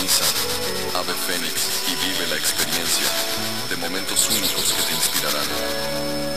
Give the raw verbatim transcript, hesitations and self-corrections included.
Sintoniza Ave Fénix y vive la experiencia de momentos únicos que te inspirarán.